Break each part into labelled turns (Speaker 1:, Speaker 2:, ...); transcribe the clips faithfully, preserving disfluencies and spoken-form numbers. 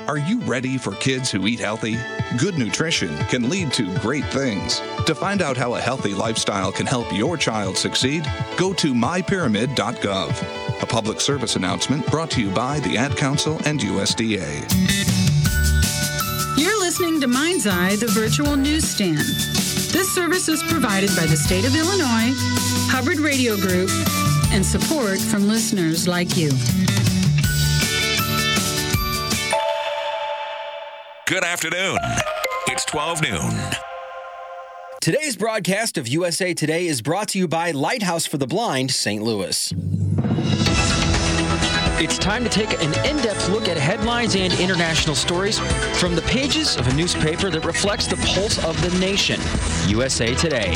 Speaker 1: Are you ready for kids who eat healthy? Good nutrition can lead to great things. To find out how a healthy lifestyle can help your child succeed, go to my pyramid dot gov. A public service announcement brought to you by the Ad Council and U S D A.
Speaker 2: You're listening to Mind's Eye, the virtual newsstand. This service is provided by the state of Illinois, Hubbard Radio Group, and support from listeners like you.
Speaker 3: Good afternoon. It's twelve noon.
Speaker 4: Today's broadcast of U S A Today is brought to you by Lighthouse for the Blind, Saint Louis. It's time to take an in-depth look at headlines and international stories from the pages of a newspaper that reflects the pulse of the nation. U S A Today.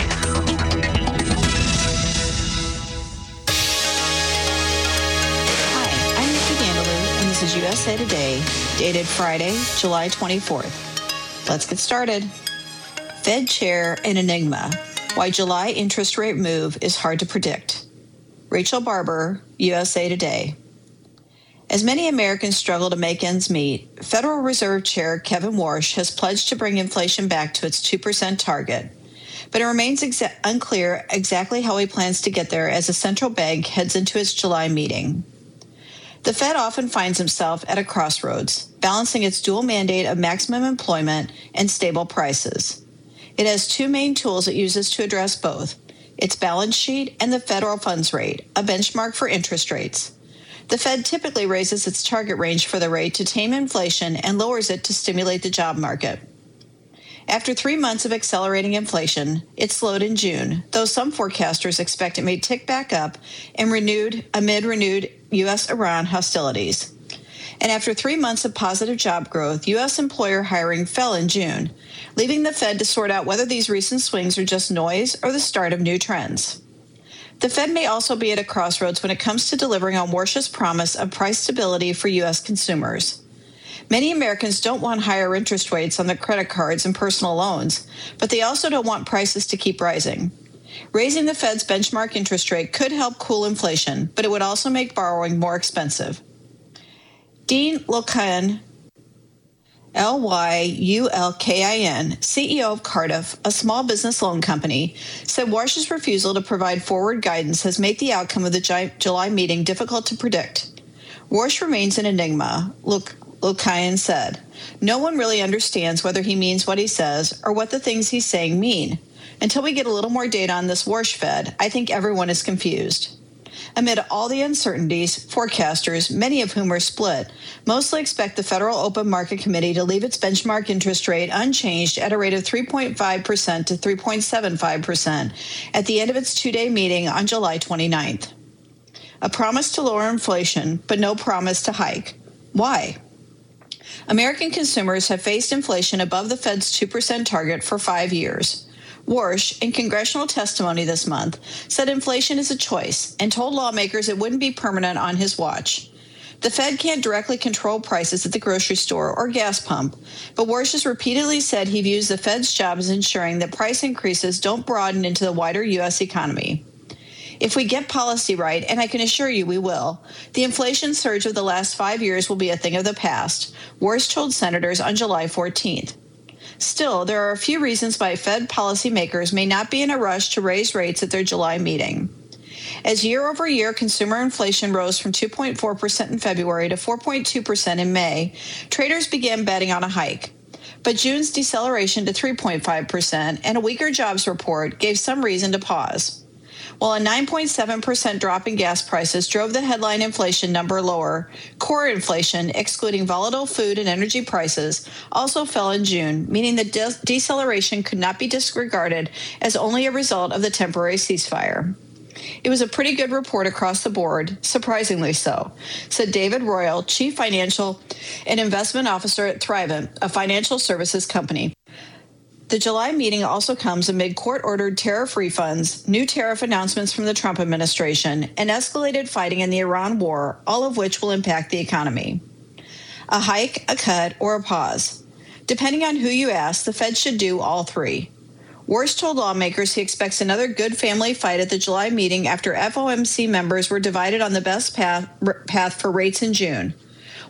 Speaker 5: Hi, I'm Nikki Vandaloo, and this is U S A Today, dated Friday, July twenty-fourth. Let's get started. Fed Chair an enigma. Why July interest rate move is hard to predict. Rachel Barber, U S A Today. As many Americans struggle to make ends meet, Federal Reserve Chair Kevin Warsh has pledged to bring inflation back to its two percent target. But it remains exa- unclear exactly how he plans to get there as the central bank heads into its July meeting. The Fed often finds himself at a crossroads, balancing its dual mandate of maximum employment and stable prices. It has two main tools it uses to address both: its balance sheet and the federal funds rate, a benchmark for interest rates. The Fed typically raises its target range for the rate to tame inflation and lowers it to stimulate the job market. After three months of accelerating inflation, it slowed in June, though some forecasters expect it may tick back up and renewed amid renewed U S Iran hostilities. And after three months of positive job growth, U S employer hiring fell in June, leaving the Fed to sort out whether these recent swings are just noise or the start of new trends. The Fed may also be at a crossroads when it comes to delivering on Warsh's promise of price stability for U S consumers. Many Americans don't want higher interest rates on their credit cards and personal loans, but they also don't want prices to keep rising. Raising the Fed's benchmark interest rate could help cool inflation, but it would also make borrowing more expensive. Dean Lylkin, L Y U L K I N, C E O of Cardiff, a small business loan company, said Warsh's refusal to provide forward guidance has made the outcome of the July meeting difficult to predict. Warsh remains an enigma, Lylkin said. No one really understands whether he means what he says or what the things he's saying mean. Until we get a little more data on this Warsh Fed, I think everyone is confused. Amid all the uncertainties, forecasters, many of whom are split, mostly expect the Federal Open Market Committee to leave its benchmark interest rate unchanged at a rate of three point five percent to three point seven five percent at the end of its two-day meeting on July twenty-ninth. A promise to lower inflation, but no promise to hike. Why? American consumers have faced inflation above the Fed's two percent target for five years. Warsh, in congressional testimony this month, said inflation is a choice and told lawmakers it wouldn't be permanent on his watch. The Fed can't directly control prices at the grocery store or gas pump, but Warsh has repeatedly said he views the Fed's job as ensuring that price increases don't broaden into the wider U S economy. If we get policy right, and I can assure you we will, the inflation surge of the last five years will be a thing of the past, Warsh told senators on July fourteenth. Still, there are a few reasons why Fed policymakers may not be in a rush to raise rates at their July meeting. As year-over-year consumer inflation rose from two point four percent in February to four point two percent in May, traders began betting on a hike. But June's deceleration to three point five percent and a weaker jobs report gave some reason to pause. While a nine point seven percent drop in gas prices drove the headline inflation number lower, core inflation, excluding volatile food and energy prices, also fell in June, meaning the de- deceleration could not be disregarded as only a result of the temporary ceasefire. It was a pretty good report across the board, surprisingly so, said David Royal, Chief Financial and Investment Officer at Thrivent, a financial services company. The July meeting also comes amid court-ordered tariff refunds, new tariff announcements from the Trump administration, and escalated fighting in the Iran war, all of which will impact the economy. A hike, a cut, or a pause. Depending on who you ask, the Fed should do all three. Warsh told lawmakers he expects another good family fight at the July meeting after F O M C members were divided on the best path, path for rates in June.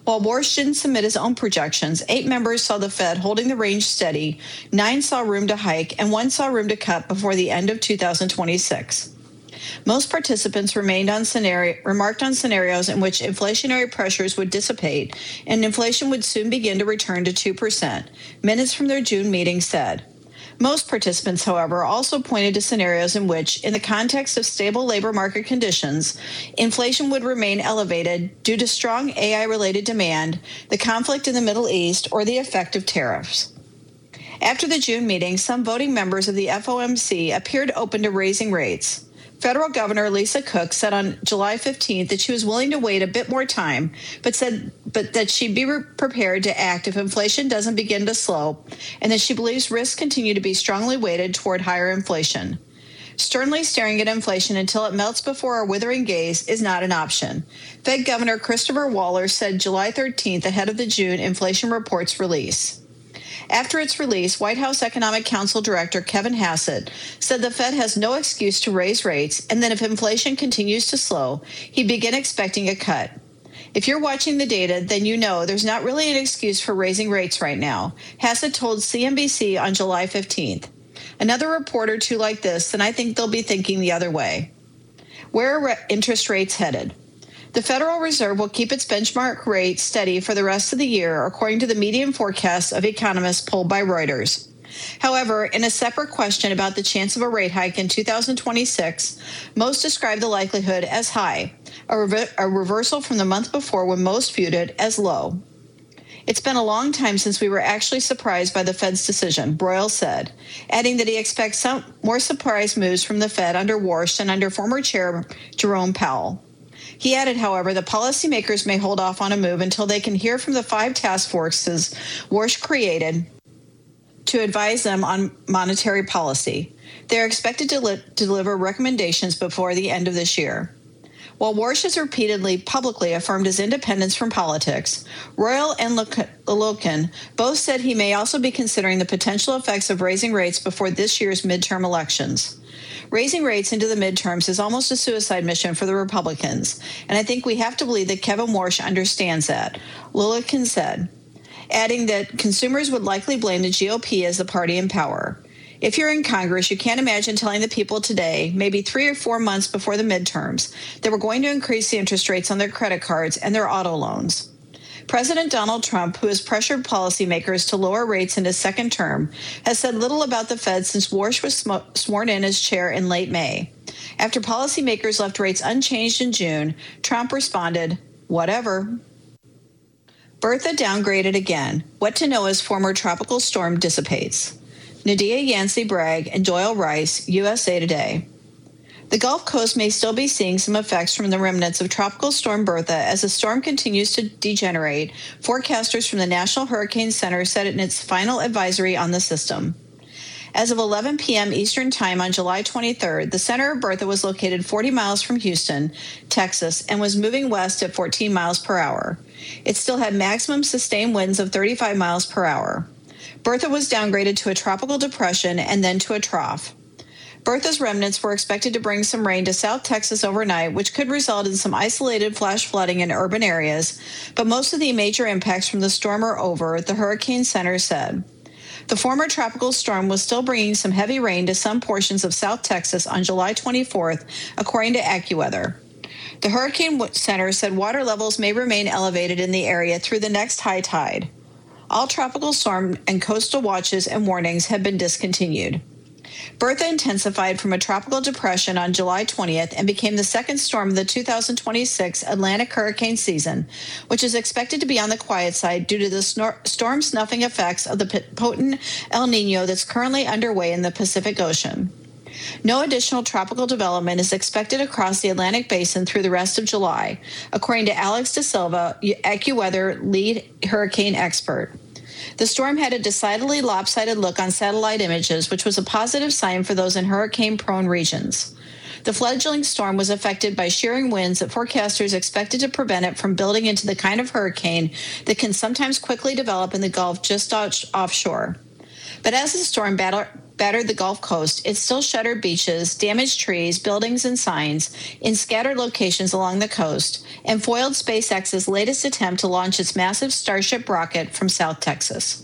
Speaker 5: While Warsh didn't submit his own projections, eight members saw the Fed holding the range steady, nine saw room to hike, and one saw room to cut before the end of two thousand twenty-six. Most participants remained on scenario, remarked on scenarios in which inflationary pressures would dissipate and inflation would soon begin to return to two percent, minutes from their June meeting said. Most participants, however, also pointed to scenarios in which, in the context of stable labor market conditions, inflation would remain elevated due to strong A I-related demand, the conflict in the Middle East, or the effect of tariffs. After the June meeting, some voting members of the F O M C appeared open to raising rates. Federal Governor Lisa Cook said on July fifteenth that she was willing to wait a bit more time, but said but that she'd be re- prepared to act if inflation doesn't begin to slow, and that she believes risks continue to be strongly weighted toward higher inflation. Sternly staring at inflation until it melts before our withering gaze is not an option. Fed Governor Christopher Waller said July thirteenth ahead of the June inflation report's release. After its release, White House Economic Council Director Kevin Hassett said the Fed has no excuse to raise rates, and that if inflation continues to slow, he'd begin expecting a cut. If you're watching the data, then you know there's not really an excuse for raising rates right now, Hassett told C N B C on July fifteenth. Another report or two like this, and I think they'll be thinking the other way. Where are interest rates headed? The Federal Reserve will keep its benchmark rate steady for the rest of the year, according to the median forecasts of economists polled by Reuters. However, in a separate question about the chance of a rate hike in two thousand twenty-six, most describe the likelihood as high, a, rever- a reversal from the month before when most viewed it as low. It's been a long time since we were actually surprised by the Fed's decision, Broyle said, adding that he expects some more surprise moves from the Fed under Warsh than under former Chair Jerome Powell. He added, however, that policymakers may hold off on a move until they can hear from the five task forces Warsh created to advise them on monetary policy. They are expected to, li- to deliver recommendations before the end of this year. While Warsh has repeatedly publicly affirmed his independence from politics, Royal and Lillokin both said he may also be considering the potential effects of raising rates before this year's midterm elections. Raising rates into the midterms is almost a suicide mission for the Republicans, and I think we have to believe that Kevin Warsh understands that, Lillokin said, adding that consumers would likely blame the G O P as the party in power. If you're in Congress, you can't imagine telling the people today, maybe three or four months before the midterms, that we're going to increase the interest rates on their credit cards and their auto loans. President Donald Trump, who has pressured policymakers to lower rates in his second term, has said little about the Fed since Warsh was sm- sworn in as chair in late May. After policymakers left rates unchanged in June, Trump responded, "Whatever." Bertha downgraded again. What to know as former tropical storm dissipates. Nadia Yancey Bragg and Doyle Rice, U S A Today. The Gulf Coast may still be seeing some effects from the remnants of Tropical Storm Bertha as the storm continues to degenerate, forecasters from the National Hurricane Center said in its final advisory on the system. As of eleven p.m. Eastern Time on July twenty-third, the center of Bertha was located forty miles from Houston, Texas, and was moving west at fourteen miles per hour. It still had maximum sustained winds of thirty-five miles per hour. Bertha was downgraded to a tropical depression and then to a trough. Bertha's remnants were expected to bring some rain to South Texas overnight, which could result in some isolated flash flooding in urban areas, but most of the major impacts from the storm are over, the Hurricane Center said. The former tropical storm was still bringing some heavy rain to some portions of South Texas on July twenty-fourth, according to AccuWeather. The Hurricane Center said water levels may remain elevated in the area through the next high tide. All tropical storm and coastal watches and warnings have been discontinued. Bertha intensified from a tropical depression on July twentieth and became the second storm of the two thousand twenty-six Atlantic hurricane season, which is expected to be on the quiet side due to the snor- storm snuffing effects of the potent El Nino that's currently underway in the Pacific Ocean. No additional tropical development is expected across the Atlantic basin through the rest of July, according to Alex De Silva, AccuWeather lead hurricane expert. The storm had a decidedly lopsided look on satellite images, which was a positive sign for those in hurricane-prone regions. The fledgling storm was affected by shearing winds that forecasters expected to prevent it from building into the kind of hurricane that can sometimes quickly develop in the Gulf just offshore. But as the storm battled battered the Gulf Coast, it still shuttered beaches, damaged trees, buildings, and signs in scattered locations along the coast, and foiled SpaceX's latest attempt to launch its massive Starship rocket from South Texas.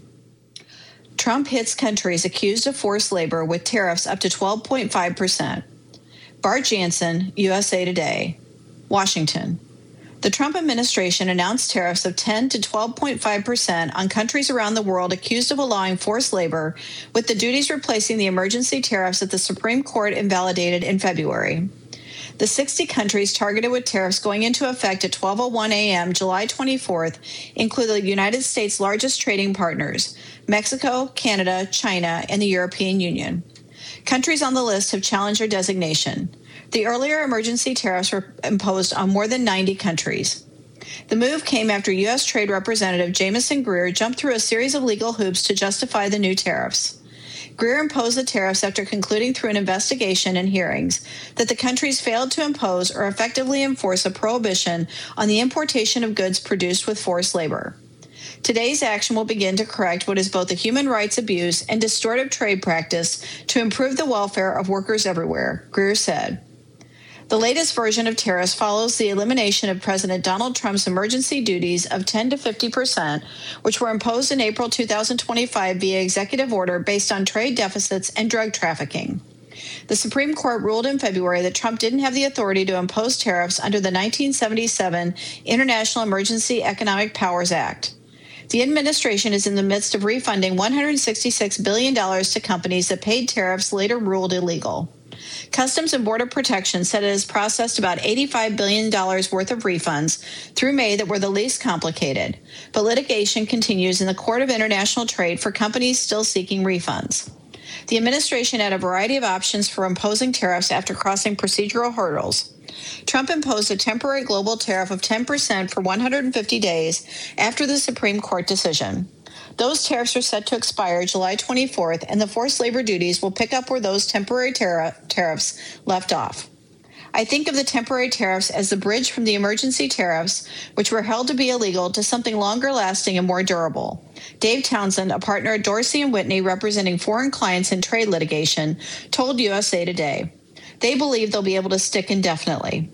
Speaker 5: Trump hits countries accused of forced labor with tariffs up to twelve point five percent. Bart Jansen, U S A Today, Washington. The Trump administration announced tariffs of ten to twelve point five percent on countries around the world accused of allowing forced labor, with the duties replacing the emergency tariffs that the Supreme Court invalidated in February. The sixty countries targeted with tariffs going into effect at twelve oh one a.m. July twenty-fourth include the United States' largest trading partners, Mexico, Canada, China, and the European Union. Countries on the list have challenged their designation. The earlier emergency tariffs were imposed on more than ninety countries. The move came after U S. Trade Representative Jamieson Greer jumped through a series of legal hoops to justify the new tariffs. Greer imposed the tariffs after concluding through an investigation and hearings that the countries failed to impose or effectively enforce a prohibition on the importation of goods produced with forced labor. Today's action will begin to correct what is both a human rights abuse and distortive trade practice to improve the welfare of workers everywhere, Greer said. The latest version of tariffs follows the elimination of President Donald Trump's emergency duties of ten to fifty percent, which were imposed in April two thousand twenty-five via executive order based on trade deficits and drug trafficking. The Supreme Court ruled in February that Trump didn't have the authority to impose tariffs under the nineteen seventy-seven International Emergency Economic Powers Act. The administration is in the midst of refunding one hundred sixty-six billion dollars to companies that paid tariffs later ruled illegal. Customs and Border Protection said it has processed about eighty-five billion dollars worth of refunds through May that were the least complicated, but litigation continues in the Court of International Trade for companies still seeking refunds. The administration had a variety of options for imposing tariffs after crossing procedural hurdles. Trump imposed a temporary global tariff of ten percent for one hundred fifty days after the Supreme Court decision. Those tariffs are set to expire July twenty-fourth, and the forced labor duties will pick up where those temporary tar- tariffs left off. I think of the temporary tariffs as the bridge from the emergency tariffs, which were held to be illegal, to something longer lasting and more durable. Dave Townsend, a partner at Dorsey and Whitney representing foreign clients in trade litigation, told U S A Today. They believe they'll be able to stick indefinitely.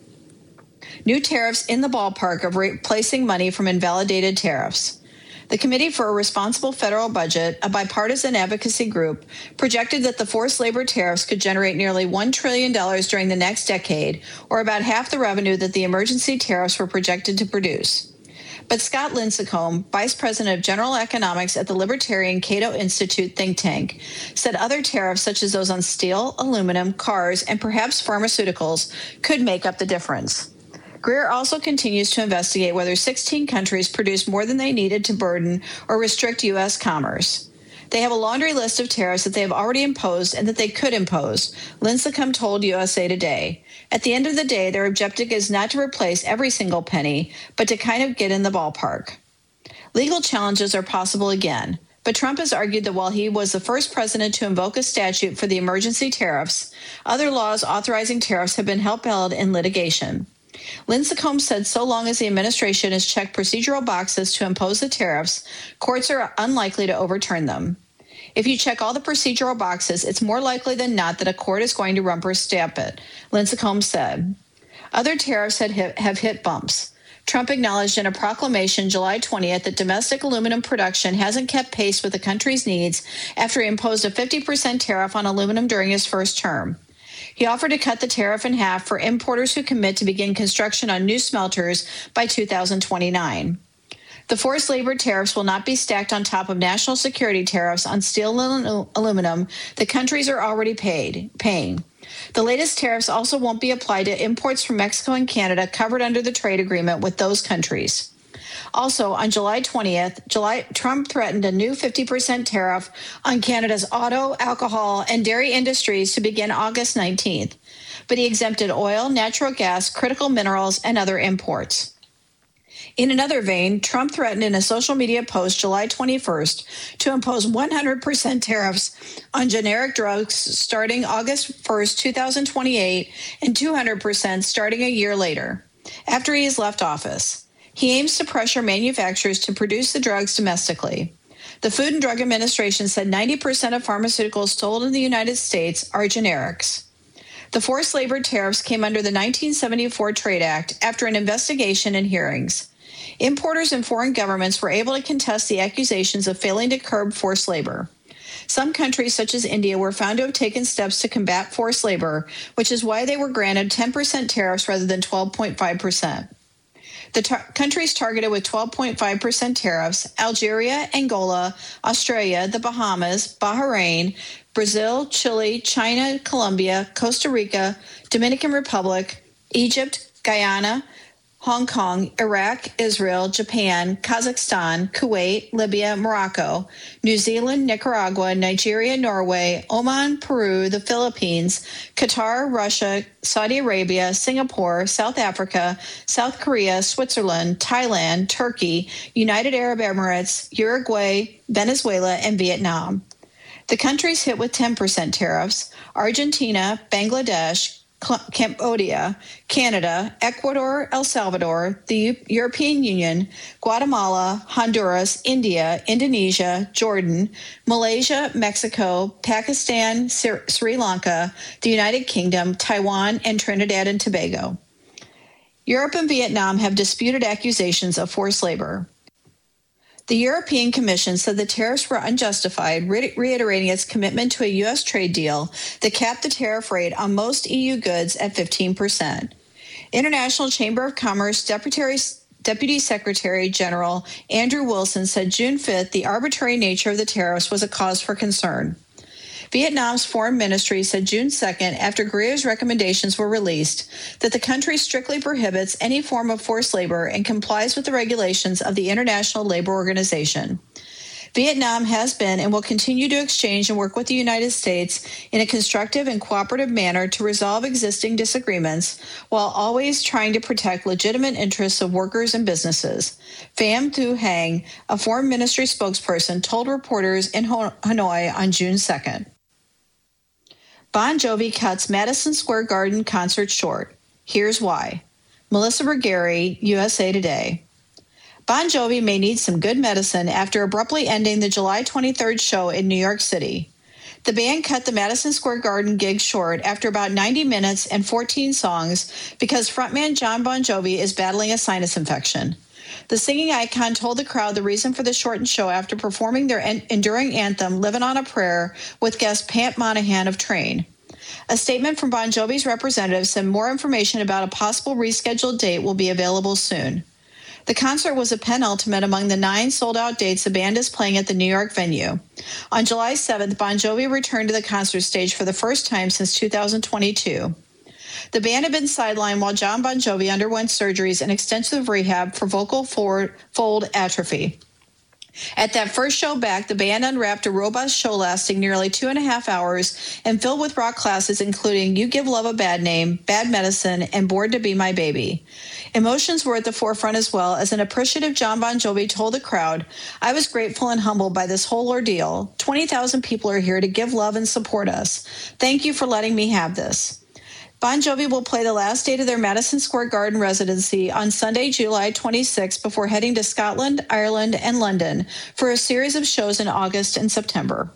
Speaker 5: New tariffs in the ballpark of replacing money from invalidated tariffs. The Committee for a Responsible Federal Budget, a bipartisan advocacy group, projected that the forced labor tariffs could generate nearly one trillion dollars during the next decade, or about half the revenue that the emergency tariffs were projected to produce. But Scott Lincicome, Vice President of General Economics at the Libertarian Cato Institute think tank, said other tariffs such as those on steel, aluminum, cars, and perhaps pharmaceuticals could make up the difference. Greer also continues to investigate whether sixteen countries produced more than they needed to burden or restrict U S commerce. They have a laundry list of tariffs that they have already imposed and that they could impose, Lincicome told U S A Today. At the end of the day, their objective is not to replace every single penny, but to kind of get in the ballpark. Legal challenges are possible again, but Trump has argued that while he was the first president to invoke a statute for the emergency tariffs, other laws authorizing tariffs have been upheld in litigation. Lincicome said so long as the administration has checked procedural boxes to impose the tariffs, courts are unlikely to overturn them. If you check all the procedural boxes, it's more likely than not that a court is going to rubber stamp it, Lincicome said. Other tariffs had hit, have hit bumps. Trump acknowledged in a proclamation July twentieth that domestic aluminum production hasn't kept pace with the country's needs after he imposed a fifty percent tariff on aluminum during his first term. He offered to cut the tariff in half for importers who commit to begin construction on new smelters by two thousand twenty-nine. The forced labor tariffs will not be stacked on top of national security tariffs on steel and aluminum that countries are already paid, paying. The latest tariffs also won't be applied to imports from Mexico and Canada covered under the trade agreement with those countries. Also, on July twentieth, July, Trump threatened a new fifty percent tariff on Canada's auto, alcohol, and dairy industries to begin August nineteenth, but he exempted oil, natural gas, critical minerals, and other imports. In another vein, Trump threatened in a social media post July twenty-first to impose one hundred percent tariffs on generic drugs starting August first, twenty twenty-eight, and two hundred percent starting a year later, after he has left office. He aims to pressure manufacturers to produce the drugs domestically. The Food and Drug Administration said ninety percent of pharmaceuticals sold in the United States are generics. The forced labor tariffs came under the nineteen seventy-four Trade Act after an investigation and hearings. Importers and foreign governments were able to contest the accusations of failing to curb forced labor. Some countries, such as India, were found to have taken steps to combat forced labor, which is why they were granted ten percent tariffs rather than twelve point five percent. The tar- countries targeted with twelve point five percent tariffs: Algeria, Angola, Australia, the Bahamas, Bahrain, Brazil, Chile, China, Colombia, Costa Rica, Dominican Republic, Egypt, Guyana, Hong Kong, Iraq, Israel, Japan, Kazakhstan, Kuwait, Libya, Morocco, New Zealand, Nicaragua, Nigeria, Norway, Oman, Peru, the Philippines, Qatar, Russia, Saudi Arabia, Singapore, South Africa, South Korea, Switzerland, Thailand, Turkey, United Arab Emirates, Uruguay, Venezuela, and Vietnam. The countries hit with ten percent tariffs: Argentina, Bangladesh, Cambodia, Canada, Ecuador, El Salvador, the U- European Union, Guatemala, Honduras, India, Indonesia, Jordan, Malaysia, Mexico, Pakistan, Sri, Sri Lanka, the United Kingdom, Taiwan, and Trinidad and Tobago. Europe and Vietnam have disputed accusations of forced labor. The European Commission said the tariffs were unjustified, re- reiterating its commitment to a U S trade deal that capped the tariff rate on most E U goods at fifteen percent. International Chamber of Commerce Deputy, Deputy Secretary General Andrew Wilson said June fifth the arbitrary nature of the tariffs was a cause for concern. Vietnam's foreign ministry said June second, after Korea's recommendations were released, that the country strictly prohibits any form of forced labor and complies with the regulations of the International Labor Organization. Vietnam has been and will continue to exchange and work with the United States in a constructive and cooperative manner to resolve existing disagreements while always trying to protect legitimate interests of workers and businesses. Pham Thu Hang, a foreign ministry spokesperson, told reporters in Hanoi on June second. Bon Jovi cuts Madison Square Garden concert short. Here's why. Melissa Bergeri, U S A Today. Bon Jovi may need some good medicine after abruptly ending the July twenty-third show in New York City. The band cut the Madison Square Garden gig short after about ninety minutes and fourteen songs because frontman Jon Bon Jovi is battling a sinus infection. The singing icon told the crowd the reason for the shortened show after performing their en- enduring anthem, Livin' on a Prayer, with guest Pat Monahan of Train. A statement from Bon Jovi's representative said more information about a possible rescheduled date will be available soon. The concert was a penultimate among the nine sold-out dates the band is playing at the New York venue. On July seventh, Bon Jovi returned to the concert stage for the first time since two thousand twenty-two. The band had been sidelined while Jon Bon Jovi underwent surgeries and extensive rehab for vocal fold atrophy. At that first show back, the band unwrapped a robust show lasting nearly two and a half hours and filled with rock classes including You Give Love a Bad Name, Bad Medicine, and Born to Be My Baby. Emotions were at the forefront as well, as an appreciative Jon Bon Jovi told the crowd, "I was grateful and humbled by this whole ordeal. twenty thousand people are here to give love and support us. Thank you for letting me have this." Bon Jovi will play the last date of their Madison Square Garden residency on Sunday, July twenty-sixth, before heading to Scotland, Ireland, and London for a series of shows in August and September.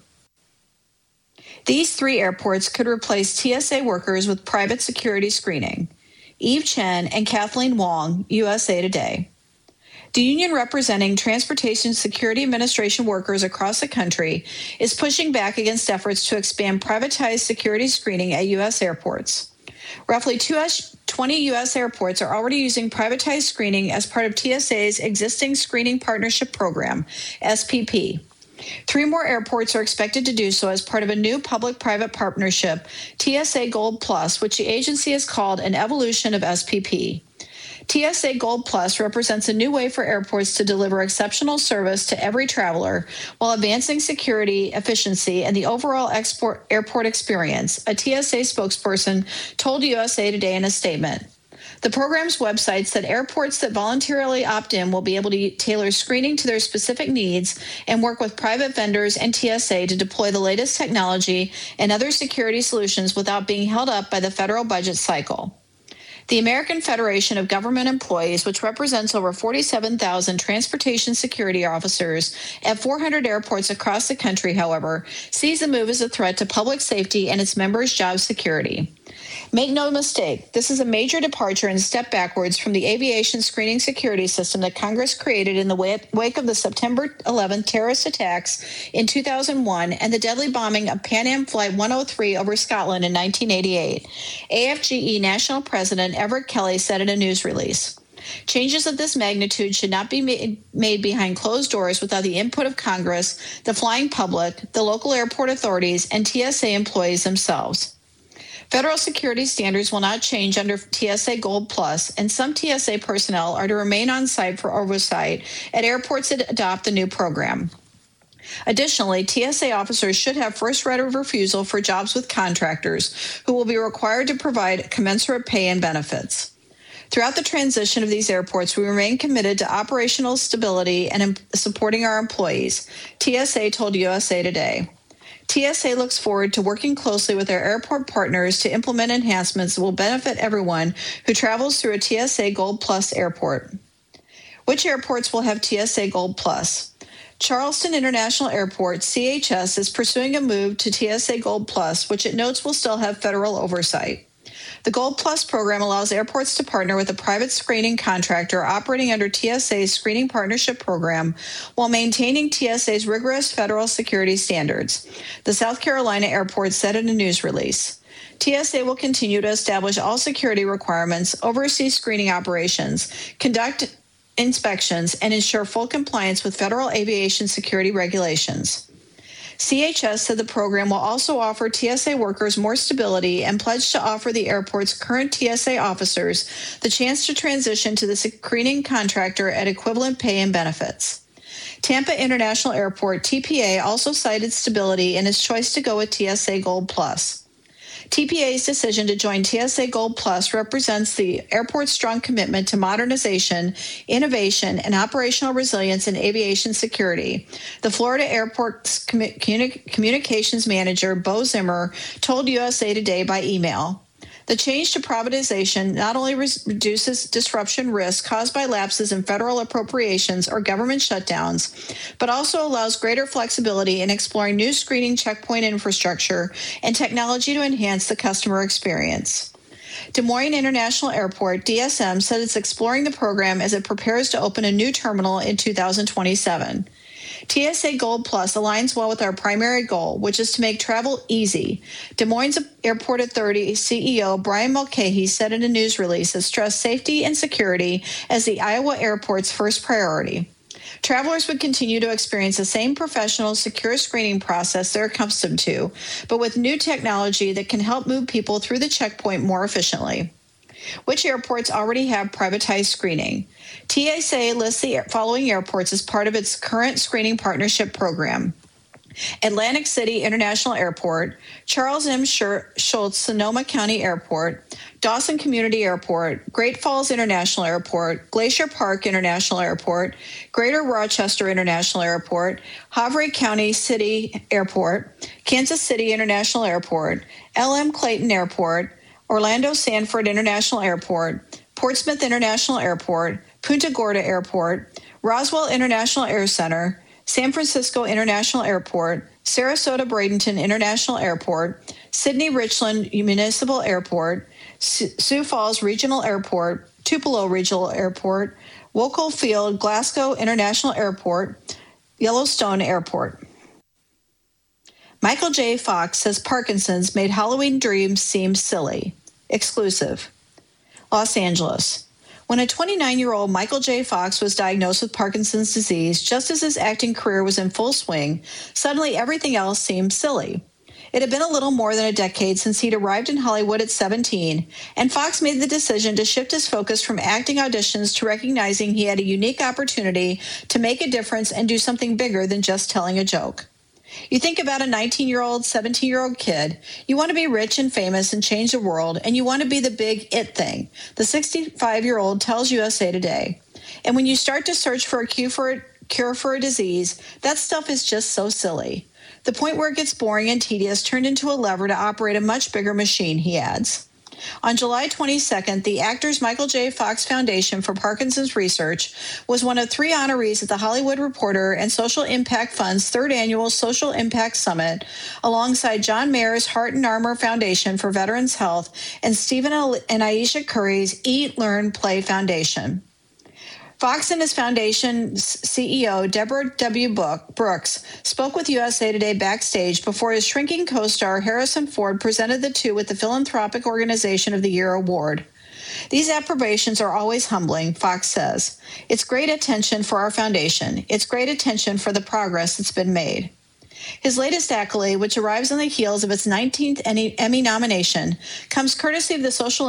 Speaker 5: These three airports could replace T S A workers with private security screening. Eve Chen and Kathleen Wong, U S A Today. The union representing Transportation Security Administration workers across the country is pushing back against efforts to expand privatized security screening at U S airports. Roughly twenty U S airports are already using privatized screening as part of T S A's existing Screening Partnership Program, S P P. Three more airports are expected to do so as part of a new public-private partnership, T S A Gold Plus, which the agency has called an evolution of S P P. T S A Gold Plus represents a new way for airports to deliver exceptional service to every traveler while advancing security, efficiency, and the overall export, airport experience, a T S A spokesperson told U S A Today in a statement. The program's website said airports that voluntarily opt in will be able to tailor screening to their specific needs and work with private vendors and T S A to deploy the latest technology and other security solutions without being held up by the federal budget cycle. The American Federation of Government Employees, which represents over forty-seven thousand transportation security officers at four hundred airports across the country, however, sees the move as a threat to public safety and its members' job security. Make no mistake, this is a major departure and step backwards from the aviation screening security system that Congress created in the wake of the September eleventh terrorist attacks in two thousand one and the deadly bombing of Pan Am Flight one oh three over Scotland in nineteen eighty-eight. A F G E National President Everett Kelly said in a news release, "Changes of this magnitude should not be made, made behind closed doors without the input of Congress, the flying public, the local airport authorities, and T S A employees themselves." Federal security standards will not change under T S A Gold Plus, and some T S A personnel are to remain on site for oversight at airports that adopt the new program. Additionally, T S A officers should have first right of refusal for jobs with contractors, who will be required to provide commensurate pay and benefits. Throughout the transition of these airports, we remain committed to operational stability and supporting our employees, T S A told U S A Today. T S A looks forward to working closely with our airport partners to implement enhancements that will benefit everyone who travels through a T S A Gold Plus airport. Which airports will have T S A Gold Plus? Charleston International Airport, C H S, is pursuing a move to T S A Gold Plus, which it notes will still have federal oversight. The Gold Plus program allows airports to partner with a private screening contractor operating under T S A's Screening Partnership Program while maintaining T S A's rigorous federal security standards, the South Carolina airport said in a news release. T S A will continue to establish all security requirements, oversee screening operations, conduct inspections, and ensure full compliance with federal aviation security regulations. C H S said the program will also offer T S A workers more stability and pledged to offer the airport's current T S A officers the chance to transition to the screening contractor at equivalent pay and benefits. Tampa International Airport, T P A, also cited stability in its choice to go with T S A Gold Plus. T P A's decision to join T S A Gold Plus represents the airport's strong commitment to modernization, innovation, and operational resilience in aviation security. The Florida Airport's communi- communications manager, Bo Zimmer, told U S A Today by email, "The change to privatization not only re- reduces disruption risk caused by lapses in federal appropriations or government shutdowns, but also allows greater flexibility in exploring new screening checkpoint infrastructure and technology to enhance the customer experience." Des Moines International Airport, D S M, said it's exploring the program as it prepares to open a new terminal in two thousand twenty-seven. T S A Gold Plus aligns well with our primary goal, which is to make travel easy. Des Moines Airport Authority C E O Brian Mulcahy said in a news release that stressed safety and security as the Iowa airport's first priority. Travelers would continue to experience the same professional, secure screening process they're accustomed to, but with new technology that can help move people through the checkpoint more efficiently. Which airports already have privatized screening? T S A lists the following airports as part of its current screening partnership program: Atlantic City International Airport, Charles M. Schultz Sonoma County Airport, Dawson Community Airport, Great Falls International Airport, Glacier Park International Airport, Greater Rochester International Airport, Havre County City Airport, Kansas City International Airport, L M Clayton Airport, Orlando Sanford International Airport, Portsmouth International Airport, Punta Gorda Airport, Roswell International Air Center, San Francisco International Airport, Sarasota Bradenton International Airport, Sydney Richland Municipal Airport, Sioux Falls Regional Airport, Tupelo Regional Airport, Wokel Field Glasgow International Airport, Yellowstone Airport. Michael J. Fox says Parkinson's made Halloween dreams seem silly. Exclusive. Los Angeles. When a twenty-nine-year-old Michael J. Fox was diagnosed with Parkinson's disease, just as his acting career was in full swing, suddenly everything else seemed silly. It had been a little more than a decade since he'd arrived in Hollywood at seventeen, and Fox made the decision to shift his focus from acting auditions to recognizing he had a unique opportunity to make a difference and do something bigger than just telling a joke. You think about a nineteen-year-old, seventeen-year-old kid. You want to be rich and famous and change the world, and you want to be the big it thing, the sixty-five-year-old tells U S A Today. And when you start to search for a cure for a, cure for a disease, that stuff is just so silly. The point where it gets boring and tedious turned into a lever to operate a much bigger machine, he adds. On July twenty-second, the Actors Michael J. Fox Foundation for Parkinson's Research was one of three honorees at the Hollywood Reporter and Social Impact Fund's third annual Social Impact Summit, alongside John Mayer's Heart and Armor Foundation for Veterans Health and Stephen and Aisha Curry's Eat, Learn, Play Foundation. Fox and his foundation's C E O, Deborah W. Brooks, spoke with U S A Today backstage before his shrinking co-star Harrison Ford presented the two with the Philanthropic Organization of the Year award. These approbations are always humbling, Fox says. It's great attention for our foundation. It's great attention for the progress that's been made. His latest accolade, which arrives on the heels of its nineteenth Emmy nomination, comes courtesy of the Social